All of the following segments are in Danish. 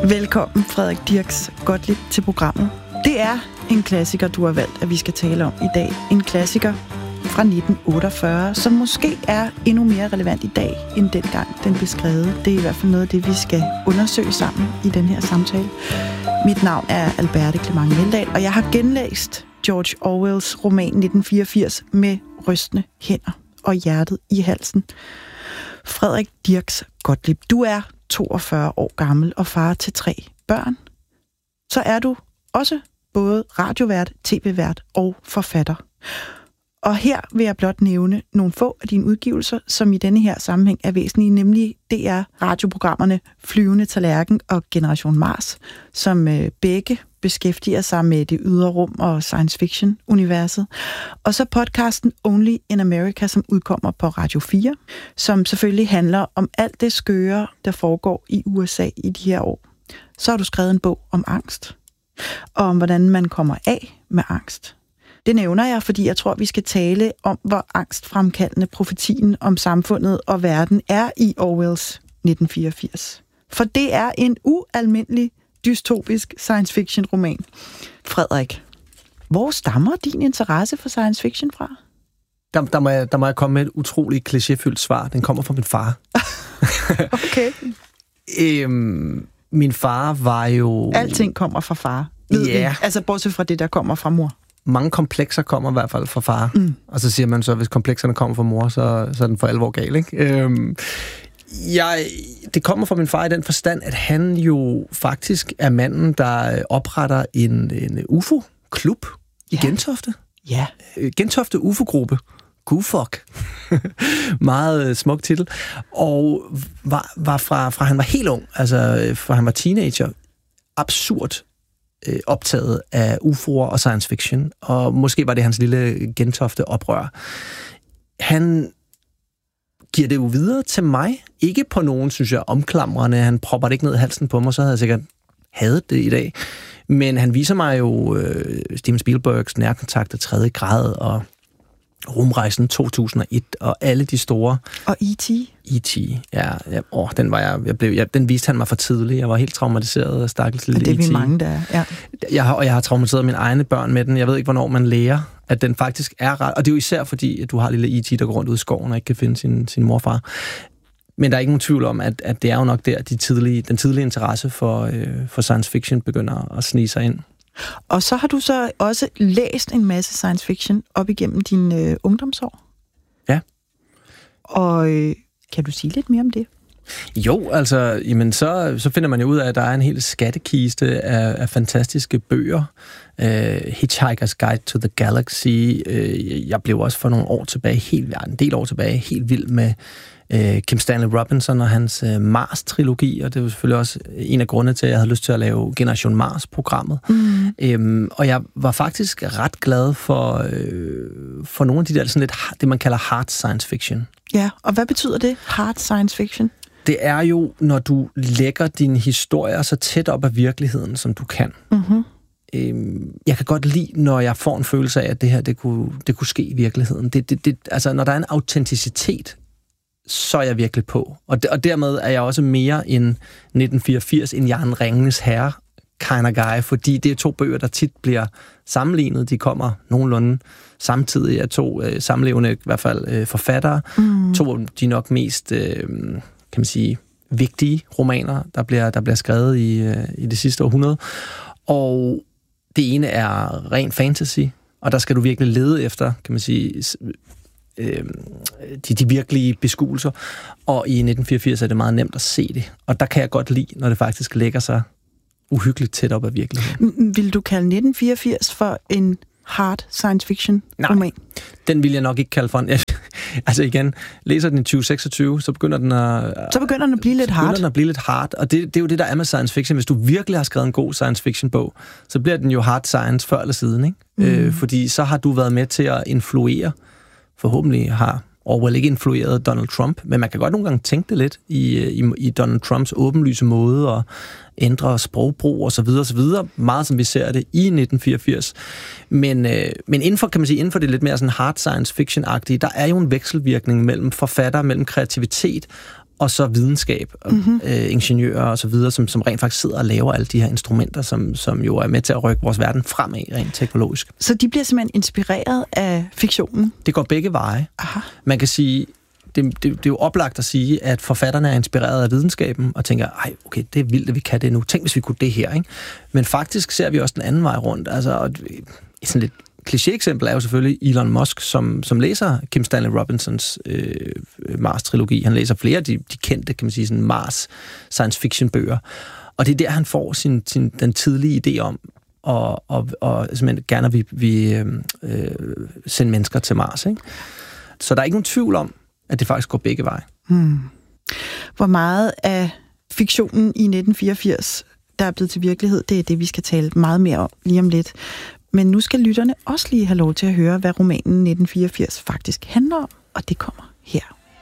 Velkommen, Frederik Dirks Gottlieb, til programmet. Det er en klassiker, du har valgt, at vi skal tale om i dag. En klassiker fra 1948, som måske er endnu mere relevant i dag, end dengang den blev skrevet. Det er i hvert fald noget af det, vi skal undersøge sammen i den her samtale. Mit navn er Alberte Clement Meldal, og jeg har genlæst George Orwells roman 1984 med rystende hænder og hjertet i halsen. Frederik Dirks Gottlieb, du er 42 år gammel og far til 3 børn. Så er du også både radiovært, tv-vært og forfatter. Og her vil jeg blot nævne nogle få af dine udgivelser, som i denne her sammenhæng er væsentlige, nemlig DR-radioprogrammerne Flyvende Tallerken og Generation Mars, som begge beskæftiger sig med det ydre rum og science fiction-universet. Og så podcasten Only in America, som udkommer på Radio 4, som selvfølgelig handler om alt det skøre, der foregår i USA i de her år. Så har du skrevet en bog om angst, og om hvordan man kommer af med angst. Det nævner jeg, fordi jeg tror, vi skal tale om, hvor angstfremkaldende profetien om samfundet og verden er i Orwells 1984. For det er en ualmindelig dystopisk science fiction roman. Frederik, hvor stammer din interesse for science fiction fra? Der må jeg komme med et utroligt klichéfyldt svar. Den kommer fra min far. Okay. Min far var jo... Alting kommer fra far. Ja. Altså bortset fra det, der kommer fra mor. Mange komplekser kommer i hvert fald fra far. Og så siger man så, at hvis komplekserne kommer fra mor, så er den for alvor gal, ikke? Det kommer fra min far i den forstand, at han jo faktisk er manden, der opretter en UFO-klub i Gentofte. Ja. Gentofte UFO-gruppe. Gudfuck. Meget smuk titel. Og var fra han var helt ung, altså fra han var teenager, absurd optaget af UFO'er og science fiction, og måske var det hans lille Gentofte-oprør. Han giver det jo videre til mig, ikke på nogen, synes jeg, omklamrende. Han propper det ikke ned i halsen på mig, så havde jeg sikkert hadet det i dag. Men han viser mig jo Steven Spielbergs Nærkontakt af 3. grad, og Rumrejsen 2001, og alle de store... Og E.T.? E.T., ja. Den viste han mig for tidligt. Jeg var helt traumatiseret af stakkels lille E.T. Det er vi mange, der er, ja. Jeg har traumatiseret mine egne børn med den. Jeg ved ikke, hvornår man lærer, at den faktisk er ret. Og det er jo især fordi, at du har lille E.T., der går rundt ud i skoven og ikke kan finde sin morfar. Men der er ikke nogen tvivl om, at det er jo nok der, den tidlige interesse for science fiction begynder at snige sig ind. Og så har du så også læst en masse science fiction op igennem dine ungdomsår. Ja. Og kan du sige lidt mere om det? Jo, altså, jamen så finder man jo ud af, at der er en hel skattekiste af fantastiske bøger. Hitchhiker's Guide to the Galaxy. Jeg blev også for nogle år tilbage, en del år tilbage, helt vild med Kim Stanley Robinson og hans Mars-trilogi, og det var selvfølgelig også en af grundene til, at jeg havde lyst til at lave Generation Mars-programmet. Og jeg var faktisk ret glad for nogle af de der sådan lidt, det man kalder hard science fiction. Ja, og hvad betyder det, hard science fiction? Det er jo, når du lægger dine historier så tæt op af virkeligheden, som du kan. Jeg kan godt lide, når jeg får en følelse af, at det her, det kunne ske i virkeligheden. Altså, når der er en autenticitet, så er jeg virkelig på. Og dermed er jeg også mere end 1984, end jeg er en Ringenes Herre kind of guy, fordi det er 2 bøger, der tit bliver sammenlignet. De kommer nogenlunde samtidig af 2 samlevende, i hvert fald forfattere. 2 af de nok mest, kan man sige, vigtige romaner, der bliver skrevet i det sidste århundrede. Og det ene er ren fantasy, og der skal du virkelig lede efter, kan man sige, de virkelige beskuelser, og i 1984 er det meget nemt at se det, og der kan jeg godt lide, når det faktisk lægger sig uhyggeligt tæt op af virkeligheden. Vil du kalde 1984 for en hard science fiction roman? Nej, den vil jeg nok ikke kalde for en... Altså igen, læser den i 2026, så begynder den at blive lidt hard. Så begynder den at blive lidt hard, og det er jo det, der er med science fiction. Hvis du virkelig har skrevet en god science fiction bog, så bliver den jo hard science før eller siden, ikke? Fordi så har du været med til at influere. Forhåbentlig har Orwell ikke influeret Donald Trump, men man kan godt nogle gange tænke det lidt i Donald Trumps åbenlyse måde at ændre sprogbrug og så videre, meget som vi ser det i 1984. Men inden for, kan man sige, inden for det lidt mere sådan hard science fiction-agtige, der er jo en vekselvirkning mellem forfatter, mellem kreativitet og så videnskab, ingeniører og så videre, som rent faktisk sidder og laver alle de her instrumenter, som jo er med til at rykke vores verden fremad rent teknologisk. Så de bliver simpelthen inspireret af fiktionen? Det går begge veje. Aha. Man kan sige, det er jo oplagt at sige, at forfatterne er inspireret af videnskaben og tænker, okay, det er vildt, at vi kan det nu. Tænk, hvis vi kunne det her, ikke? Men faktisk ser vi også den anden vej rundt. Altså, sådan lidt kliché-eksempel er jo selvfølgelig Elon Musk, som læser Kim Stanley Robinsons Mars-trilogi. Han læser flere af de kendte, kan man sige, sådan Mars science fiction-bøger. Og det er der, han får den tidlige idé om, og simpelthen gerne vi sende mennesker til Mars. Ikke? Så der er ikke nogen tvivl om, at det faktisk går begge veje. Hvor meget af fiktionen i 1984, der er blevet til virkelighed, det er det, vi skal tale meget mere om lige om lidt. Men nu skal lytterne også lige have lov til at høre, hvad romanen 1984 faktisk handler om, og det kommer her.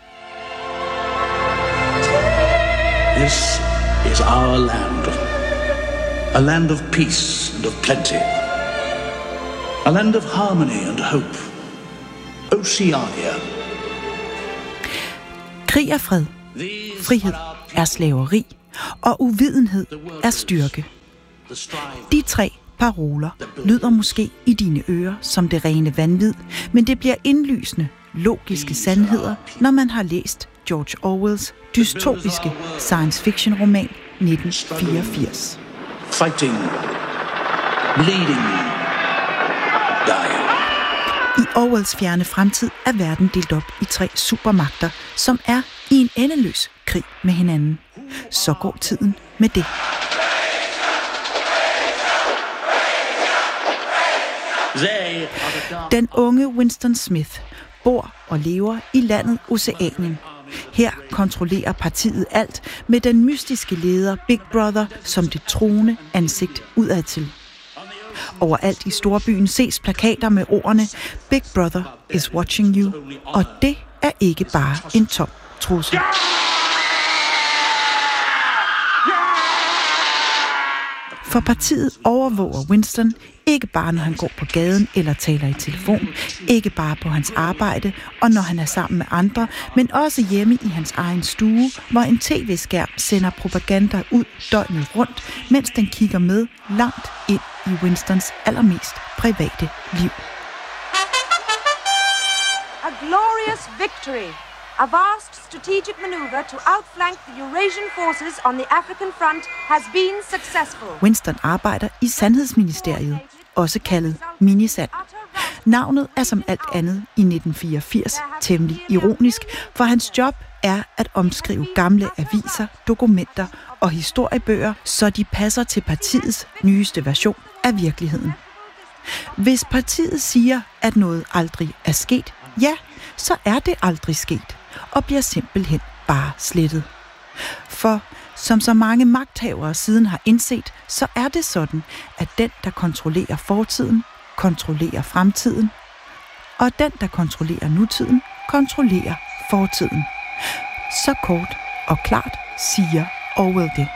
This is our land. A land of peace and of plenty. A land of harmony and hope. Oceania. Krig er fred. Frihed er slaveri. Og uvidenhed er styrke. De 3 paroler lyder måske i dine ører som det rene vanvid, men det bliver indlysende logiske sandheder, når man har læst George Orwells dystopiske science fiction roman 1984. Fighting, bleeding, dying. I Orwells fjerne fremtid er verden delt op i 3 supermagter, som er i en endeløs krig med hinanden. Så går tiden med det. Den unge Winston Smith bor og lever i landet Oceanien. Her kontrollerer partiet alt med den mystiske leder Big Brother som det truende ansigt udadtil. Overalt i storbyen ses plakater med ordene Big Brother is watching you, og det er ikke bare en tom trussel. For partiet overvåger Winston ikke bare, når han går på gaden eller taler i telefon, ikke bare på hans arbejde og når han er sammen med andre, men også hjemme i hans egen stue, hvor en tv-skærm sender propaganda ud døgnet rundt, mens den kigger med langt ind i Winstons allermest private liv. A glorious victory! A vast strategic maneuver to outflank the Eurasian forces on the African front has been successful. Winston arbejder i Sandhedsministeriet, også kaldet Minisand. Navnet er som alt andet i 1984 temmelig ironisk, for hans job er at omskrive gamle aviser, dokumenter og historiebøger, så de passer til partiets nyeste version af virkeligheden. Hvis partiet siger, at noget aldrig er sket, ja, så er det aldrig sket, og bliver simpelthen bare slettet. For som så mange magthavere siden har indset, så er det sådan, at den, der kontrollerer fortiden, kontrollerer fremtiden, og den, der kontrollerer nutiden, kontrollerer fortiden. Så kort og klart siger Orwell det.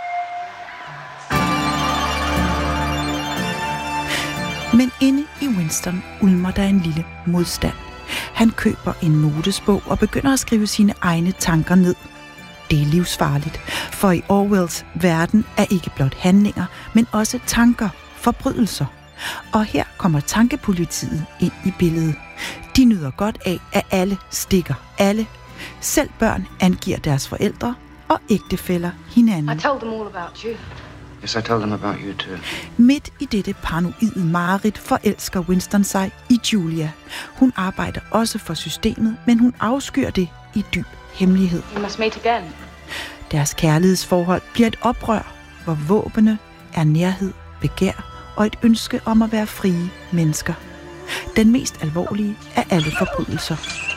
Men inde i Winston ulmer der en lille modstand. Han køber en notesbog og begynder at skrive sine egne tanker ned. Det er livsfarligt, for i Orwells verden er ikke blot handlinger, men også tanker, forbrydelser. Og her kommer tankepolitiet ind i billedet. De nyder godt af, at alle stikker alle. Selv børn angiver deres forældre og ægtefæller hinanden. I told them all about you. Yes, I told them about you too. Midt i dette paranoide mareridt forelsker Winston sig i Julia. Hun arbejder også for systemet, men hun afskyr det i dyb hemmelighed. We must meet again. Deres kærlighedsforhold bliver et oprør, hvor våbene er nærhed, begær og et ønske om at være frie mennesker. Den mest alvorlige af alle forbrydelser.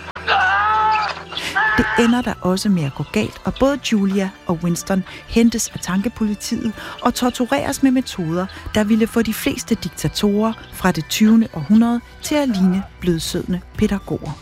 Det ender der også med at gå galt, og både Julia og Winston hentes af tankepolitiet og tortureres med metoder, der ville få de fleste diktatorer fra det 20. århundrede til at ligne blødsødne pædagoger.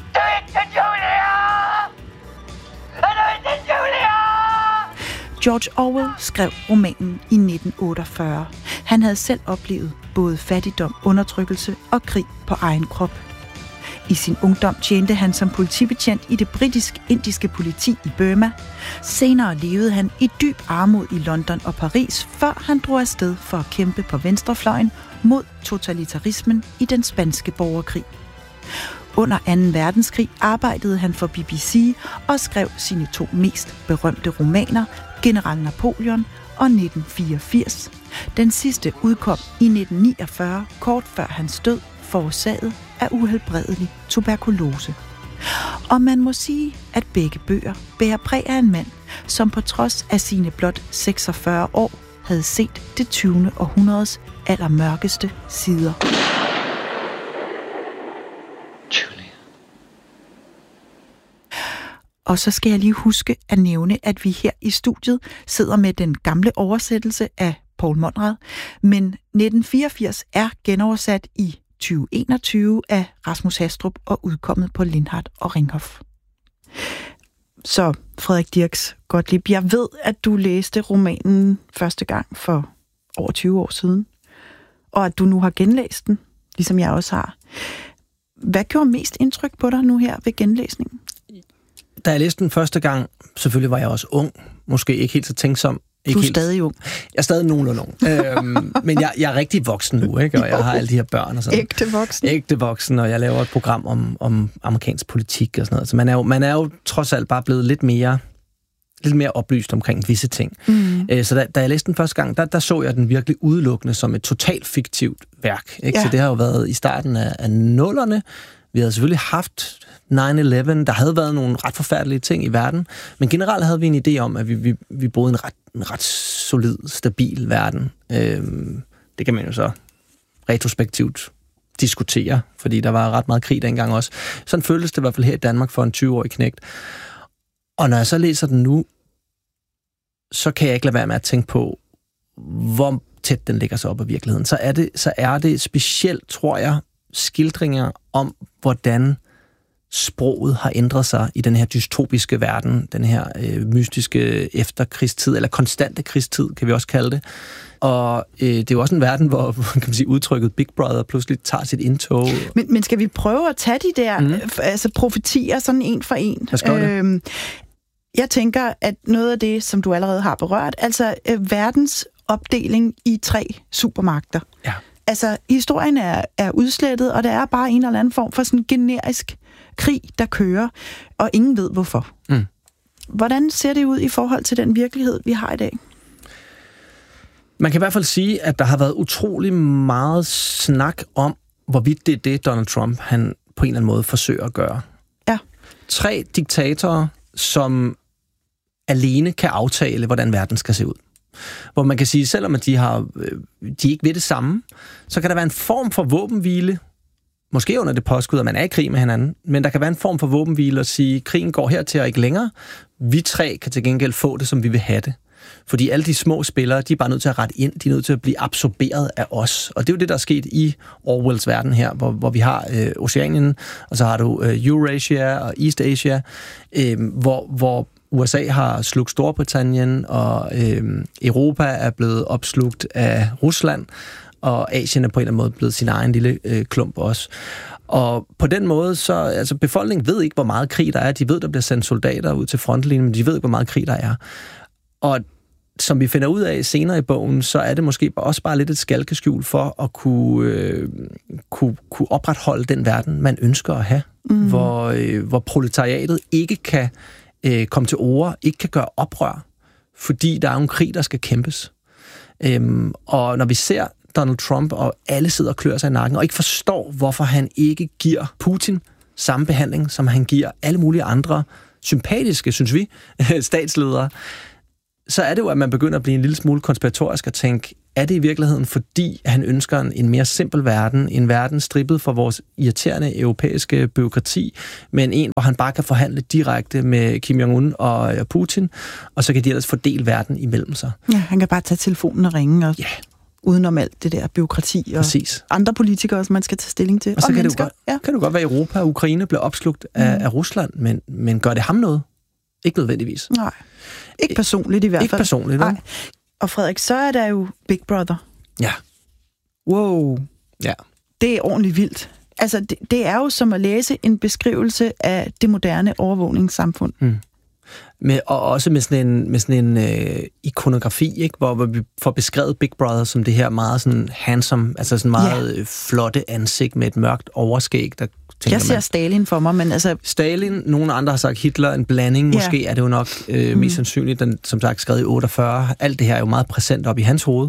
George Orwell skrev romanen i 1948. Han havde selv oplevet både fattigdom, undertrykkelse og krig på egen krop. I sin ungdom tjente han som politibetjent i det britisk-indiske politi i Burma. Senere levede han i dyb armod i London og Paris, før han drog afsted for at kæmpe på venstrefløjen mod totalitarismen i den spanske borgerkrig. Under 2. verdenskrig arbejdede han for BBC og skrev sine 2 mest berømte romaner, General Napoleon og 1984. Den sidste udkom i 1949, kort før hans død, forårsaget af uhelbredelig tuberkulose. Og man må sige, at begge bøger bærer præg af en mand, som på trods af sine blot 46 år havde set det 20. århundredes allermørkeste sider. Og så skal jeg lige huske at nævne, at vi her i studiet sidder med den gamle oversættelse af Paul Monrad, men 1984 er genoversat i 2021 af Rasmus Hastrup og udkommet på Lindhardt og Ringhof. Så Frederik Dirks Gottlieb, jeg ved, at du læste romanen første gang for over 20 år siden, og at du nu har genlæst den, ligesom jeg også har. Hvad gjorde mest indtryk på dig nu her ved genlæsningen? Da jeg læste den første gang, selvfølgelig var jeg også ung, måske ikke helt så tænksom. Du er stadig ung. Jeg er stadig nogenlunde ung. Men jeg er rigtig voksen nu, ikke? Og jeg har alle de her børn og sådan. Ægte voksen, og jeg laver et program om amerikansk politik og sådan noget. Så man er jo trods alt bare blevet lidt mere oplyst omkring visse ting. Så da jeg læste den første gang, der så jeg den virkelig udelukkende som et totalt fiktivt værk. Ikke? Ja. Så det har jo været i starten af 00'erne. Vi havde selvfølgelig haft 9/11, der havde været nogle ret forfærdelige ting i verden, men generelt havde vi en idé om, at vi boede i en ret solid, stabil verden. Det kan man jo så retrospektivt diskutere, fordi der var ret meget krig dengang også. Sådan føltes det i hvert fald her i Danmark for en 20-årig knægt. Og når jeg så læser den nu, så kan jeg ikke lade være med at tænke på, hvor tæt den ligger sig op af virkeligheden. Så er det specielt, tror jeg, skildringer om, hvordan sproget har ændret sig i den her dystopiske verden, den her mystiske efterkrigstid, eller konstante krigstid, kan vi også kalde det. Og det er jo også en verden, hvor kan man sige, udtrykket Big Brother pludselig tager sit indtog. Men skal vi prøve at tage de der profetier sådan en for en? Jeg tænker, at noget af det, som du allerede har berørt, altså verdens opdeling i 3 supermagter. Ja. Altså, historien er udslettet, og der er bare en eller anden form for sådan generisk krig, der kører, og ingen ved hvorfor. Hvordan ser det ud i forhold til den virkelighed, vi har i dag? Man kan i hvert fald sige, at der har været utrolig meget snak om, hvorvidt det er det, Donald Trump han på en eller anden måde forsøger at gøre. Ja. 3 diktatorer, som alene kan aftale, hvordan verden skal se ud. Hvor man kan sige, selvom at de ikke ved det samme, så kan der være en form for våbenhvile, måske under det påskud, at man er i krig med hinanden, men der kan være en form for våbenhvile at sige, at krigen går hertil og ikke længere. Vi 3 kan til gengæld få det, som vi vil have det. Fordi alle de små spillere, de er bare nødt til at rette ind, de er nødt til at blive absorberet af os. Og det er jo det, der er sket i Orwells verden her, hvor vi har Oceanien, og så har du Eurasia og East Asia, hvor USA har slugt Storbritannien, og Europa er blevet opslugt af Rusland, og Asien er på en eller anden måde blevet sin egen lille klump også. Og på den måde, så altså befolkningen ved ikke, hvor meget krig der er. De ved, der bliver sendt soldater ud til frontlinjen, men de ved ikke, hvor meget krig der er. Og som vi finder ud af senere i bogen, så er det måske også bare lidt et skalkeskjul for at kunne opretholde den verden, man ønsker at have. Hvor proletariatet ikke kan komme til orde, ikke kan gøre oprør, fordi der er en krig, der skal kæmpes. Og når vi ser Donald Trump, og alle sidder og klør sig i nakken, og ikke forstår, hvorfor han ikke giver Putin samme behandling, som han giver alle mulige andre sympatiske, synes vi, statsledere, så er det jo, at man begynder at blive en lille smule konspiratorisk og tænke, er det i virkeligheden, fordi han ønsker en mere simpel verden, en verden strippet for vores irriterende europæiske bureaukrati, men en, hvor han bare kan forhandle direkte med Kim Jong-un og Putin, og så kan de ellers fordele verden imellem sig. Ja, han kan bare tage telefonen og ringe, og udenom alt det der bureaukrati og andre politikere, som man skal tage stilling til. Og så kan det jo godt være, at Europa og Ukraine bliver opslugt af Rusland, men gør det ham noget? Ikke nødvendigvis. Nej. Ikke personligt i hvert fald. Ikke personligt, nej. Og Frederik, så er der jo Big Brother. Ja. Wow. Ja. Det er ordentligt vildt. Altså, det er jo som at læse en beskrivelse af det moderne overvågningssamfund. Og også med sådan en ikonografi, ikke? Hvor vi får beskrevet Big Brother som det her meget sådan handsome, altså sådan meget flotte ansigt med et mørkt overskæg, der jeg ser Stalin for mig, men altså... Stalin, nogle andre har sagt Hitler, en blanding, måske er det jo nok mest sandsynligt, den som sagt skrevet i 48. Alt det her er jo meget præsent op i hans hoved.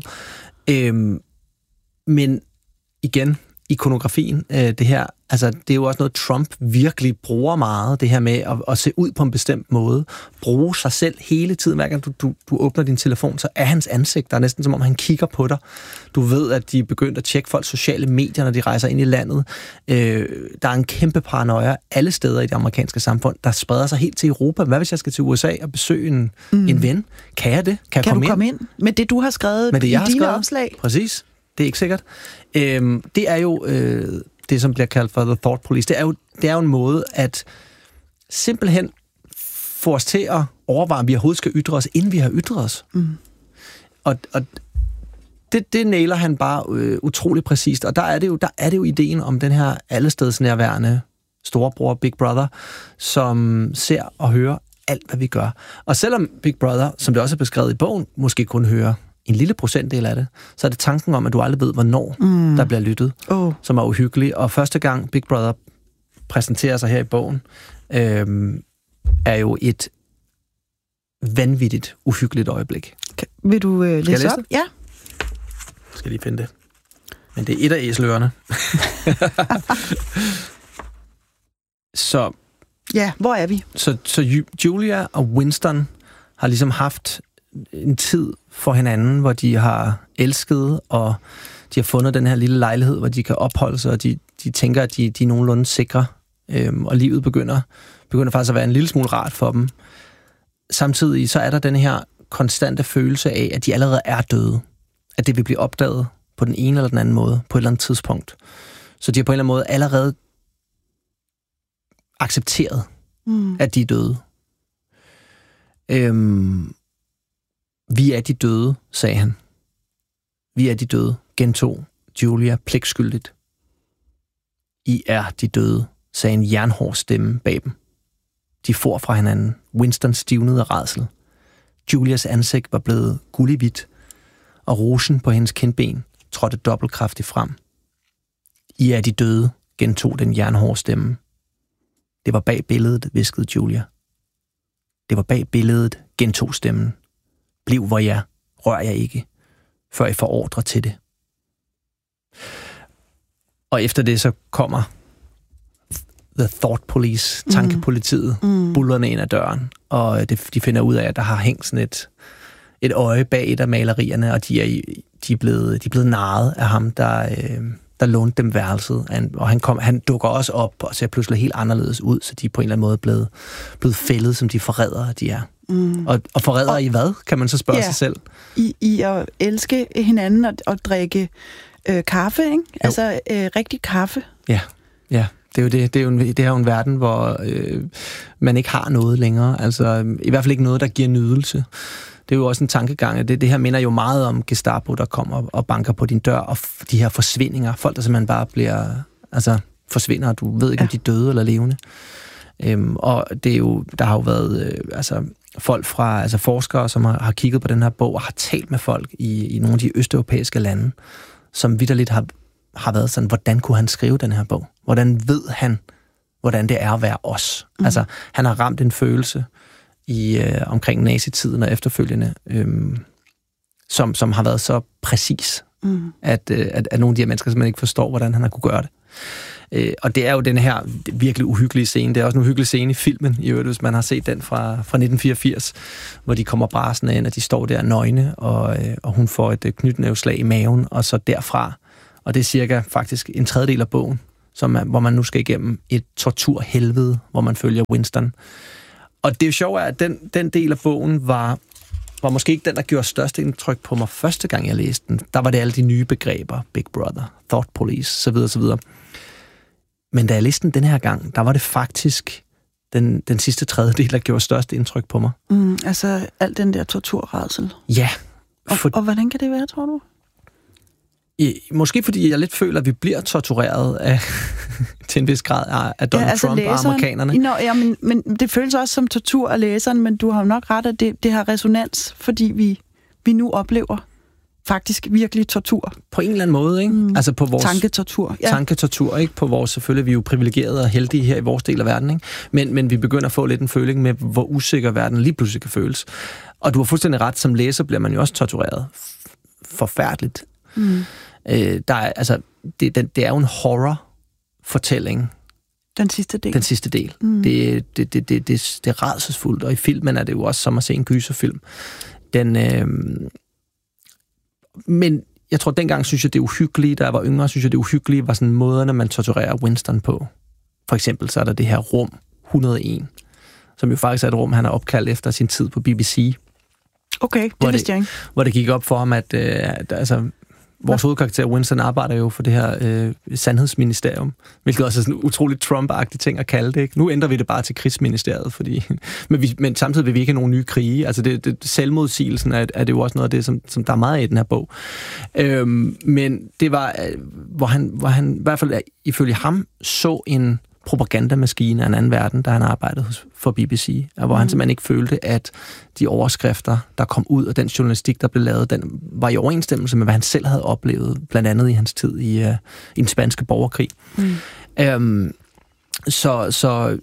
Men igen, ikonografien, det her, altså det er jo også noget, Trump virkelig bruger meget, det her med at se ud på en bestemt måde, bruge sig selv hele tiden. Hver gang du åbner din telefon, så er hans ansigt, der er næsten som om han kigger på dig. Du ved, at de er begyndt at tjekke folks sociale medier, når de rejser ind i landet. Der er en kæmpe paranoia alle steder i det amerikanske samfund, der spreder sig helt til Europa. Hvad hvis jeg skal til USA og besøge en ven? Kan jeg det? Kan jeg komme ind? Med det, du har skrevet i dine opslag? Præcis. Det er ikke sikkert. Det er jo det, som bliver kaldt for The Thought Police. Det er jo en måde at simpelthen få os til at overveje, om vi overhovedet skal ytre os, inden vi har ytret os. Og det nailer han bare utrolig præcist. Og der er det jo ideen om den her allestedsnærværende storebror Big Brother, som ser og hører alt, hvad vi gør. Og selvom Big Brother, som det også er beskrevet i bogen, måske kun hører en lille procentdel af det, så er det tanken om, at du aldrig ved, hvornår der bliver lyttet, som er uhyggelig. Og første gang Big Brother præsenterer sig her i bogen, er jo et vanvittigt, uhyggeligt øjeblik. Vil du læse op? Ja. Jeg skal lige finde det. Men det er et af æselørerne. Så... Ja, hvor er vi? Så Julia og Winston har ligesom haft en tid for hinanden, hvor de har elsket, og de har fundet den her lille lejlighed, hvor de kan opholde sig, og de tænker, at de er nogenlunde sikre, og livet begynder faktisk at være en lille smule rart for dem. Samtidig så er der den her konstante følelse af, at de allerede er døde. At det vil blive opdaget på den ene eller den anden måde, på et eller andet tidspunkt. Så de har på en eller anden måde allerede accepteret, at de er døde. Vi er de døde, sagde han. Vi er de døde, gentog Julia pligtskyldigt. I er de døde, sagde en jernhård stemme bag dem. De for fra hinanden. Winston stivnede af rædsel. Julias ansigt var blevet gullighvidt, og rougen på hendes kindben trådte dobbeltkraftigt frem. I er de døde, gentog den jernhårde stemme. Det var bag billedet, hviskede Julia. Det var bag billedet, gentog stemmen. Bliv hvor jeg, rør jeg ikke, før I får ordre til det. Og efter det så kommer The Thought Police, tankepolitiet, bullerne ind ad døren, og de finder ud af, at der har hængt sådan et øje bag et af malerierne, og de er blevet narret af ham, der lånte dem værelset, og han dukker også op og ser pludselig helt anderledes ud, så de er på en eller anden måde blevet fældet, som de forrædere, de er. Og forrædere i hvad, kan man så spørge sig selv? I at elske hinanden og drikke kaffe, ikke? Jo. Altså rigtig kaffe. Ja. Det er jo det. Det er jo en verden, hvor man ikke har noget længere. Altså i hvert fald ikke noget, der giver nydelse. Det er jo også en tankegang. Det her minder jo meget om Gestapo, der kommer og banker på din dør, og de her forsvindinger. Folk, der simpelthen bare forsvinder, og du ved ikke, om de er døde eller levende. Og det er jo, der har jo været folk fra, forskere, som har kigget på den her bog, og har talt med folk i nogle af de østeuropæiske lande, som vitterligt har været sådan, hvordan kunne han skrive den her bog? Hvordan ved han, hvordan det er at være os? Altså, han har ramt en følelse omkring nazitiden og efterfølgende, som har været så præcis, at nogle af de her mennesker simpelthen ikke forstår, hvordan han har kunne gøre det. Og det er jo den her virkelig uhyggelige scene. Det er også en uhyggelig scene i filmen, i øvrigt, hvis man har set den fra 1984, hvor de kommer brasende ind, og de står der nøgne, og hun får et knytnæveslag i maven, og så derfra, og det er cirka faktisk en tredjedel af bogen, hvor man nu skal igennem et torturhelvede, hvor man følger Winston. Og det er jo sjovt, at den del af bogen var måske ikke den, der gjorde størst indtryk på mig første gang, jeg læste den. Der var det alle de nye begreber, Big Brother, Thought Police, så videre. Men da jeg læste den her gang, der var det faktisk den sidste tredjedel, der gjorde størst indtryk på mig. Altså al den der torturrædsel. Ja. Og hvordan kan det være, tror du? Måske fordi jeg lidt føler, at vi bliver tortureret af, til en vis grad af Donald Trump læseren, og amerikanerne. Men det føles også som tortur af læseren, men du har jo nok ret, at det har resonans, fordi vi nu oplever faktisk virkelig tortur. På en eller anden måde, ikke? Altså på vores tanketortur. Ja. Tanketortur, ikke? På vores, selvfølgelig, vi er jo privilegerede og heldige her i vores del af verden, ikke? Men vi begynder at få lidt en føling med, hvor usikker verden lige pludselig kan føles. Og du har fuldstændig ret, som læser bliver man jo også tortureret. Forfærdeligt. Det er jo en horror-fortælling. Den sidste del. Det er rædselsfuldt, og i filmen er det jo også som at se en gyserfilm. Men jeg tror, dengang synes jeg, det er uhyggeligt, da jeg var yngre, synes jeg, det uhyggelige var sådan måderne, man torturerer Winston på. For eksempel så er der det her rum 101, som jo faktisk er et rum, han har opkaldt efter sin tid på BBC. Okay, det vidste jeg ikke. Hvor det gik op for ham, at vores hovedkarakter Winston arbejder jo for det her sandhedsministerium, hvilket også er sådan en utroligt Trump-agtig ting at kalde det, ikke? Nu ændrer vi det bare til krigsministeriet, fordi men samtidig vil vi ikke have nogen nye krige. Altså selvmodsigelsen er det jo også noget af det, som der er meget i den her bog. Men det var, hvor han i hvert fald ifølge ham så en propagandamaskine af en anden verden, da han arbejdede for BBC, hvor han simpelthen ikke følte, at de overskrifter, der kom ud af den journalistik, der blev lavet, den var i overensstemmelse med, hvad han selv havde oplevet, blandt andet i hans tid i den spanske borgerkrig. Så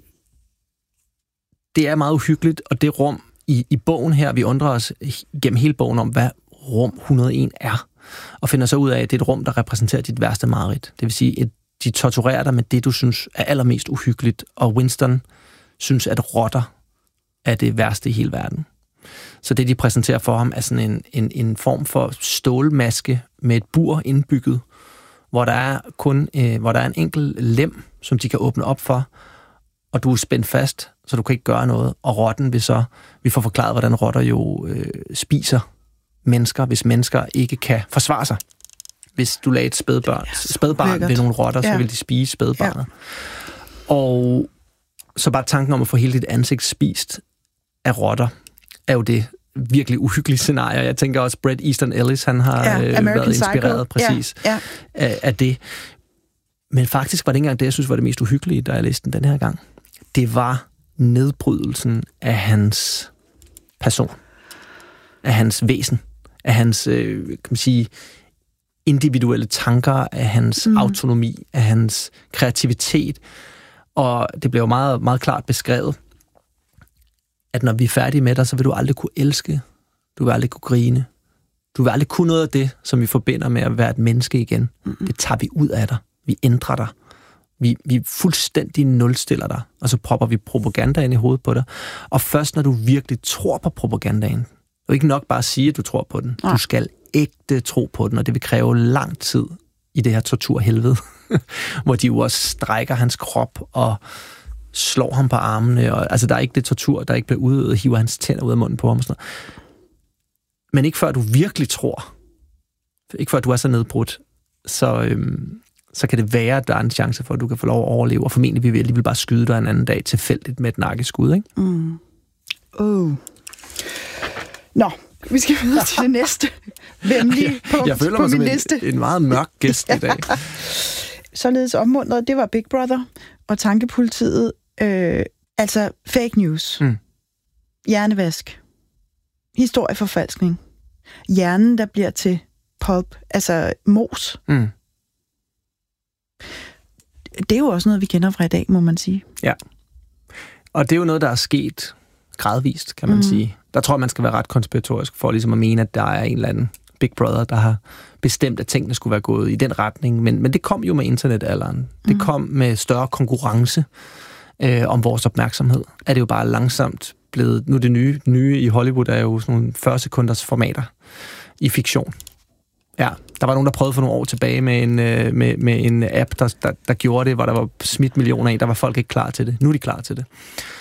det er meget uhyggeligt, og det rum i bogen her, vi undrer os gennem hele bogen om, hvad rum 101 er, og finder så ud af, at det er et rum, der repræsenterer dit værste mareridt. Det vil sige, de torturerer dig med det, du synes er allermest uhyggeligt, og Winston synes, at rotter er det værste i hele verden. Så det, de præsenterer for ham, er sådan en form for stålmaske med et bur indbygget, hvor der er en enkelt lem, som de kan åbne op for, og du er spændt fast, så du kan ikke gøre noget. Og rotten vi får forklaret, hvordan rotter jo spiser mennesker, hvis mennesker ikke kan forsvare sig. Hvis du lagde et spædbarn ved nogle rotter, så vil de spise spædbarnet. Ja. Og så bare tanken om at få hele dit ansigt spist af rotter, er jo det virkelig uhyggelige scenarie. Jeg tænker også, Bret Easton Ellis, han har været inspireret præcis af det. Men faktisk var det ikke engang det, jeg synes var det mest uhyggelige, da jeg læste den her gang. Det var nedbrydelsen af hans person, af hans væsen, af hans, kan man sige, individuelle tanker, af hans autonomi, af hans kreativitet. Og det blev jo meget, meget klart beskrevet, at når vi er færdige med dig, så vil du aldrig kunne elske, du vil aldrig kunne grine, du vil aldrig kunne noget af det, som vi forbinder med at være et menneske igen. Det tager vi ud af dig. Vi ændrer dig. Vi fuldstændig nulstiller dig, og så propper vi propaganda ind i hovedet på dig. Og først når du virkelig tror på propagandaen, det er ikke nok bare at sige, at du tror på den. Du skal ægte tro på den, og det vil kræve lang tid i det her torturhelvede, hvor de jo også strækker hans krop og slår ham på armene. Og, altså, der er ikke det tortur, der ikke bliver udøvet, og hiver hans tænder ud af munden på ham og sådan noget. Men ikke før du virkelig tror, ikke før du er så nedbrudt, så kan det være, at der er en chance for, at du kan få lov at overleve, og formentlig vil vi alligevel bare skyde dig en anden dag tilfældigt med et nakkeskud, ikke? Nå, vi skal videre til det næste venlige punkt jeg føler på mig min som liste. En meget mørk gæst i dag. Således opmuntret, det var Big Brother og tankepolitiet. Altså fake news. Hjernevask. Historieforfalskning. Hjernen, der bliver til pulp. Altså mos. Det er jo også noget, vi kender fra i dag, må man sige. Ja. Og det er jo noget, der er sket gradvist, kan man sige. Der tror jeg, man skal være ret konspiratorisk for ligesom at mene, at der er en eller anden Big Brother, der har bestemt, at tingene skulle være gået i den retning. Men det kom jo med internetalderen. Det kom med større konkurrence om vores opmærksomhed. Er det jo bare langsomt blevet... Nu det nye i Hollywood er jo sådan nogle 40 sekunders formater i fiktion. Ja, der var nogen, der prøvede for nogle år tilbage med en app, der gjorde det, hvor der var smidt millioner af, der var folk ikke klar til det. Nu er de klar til det.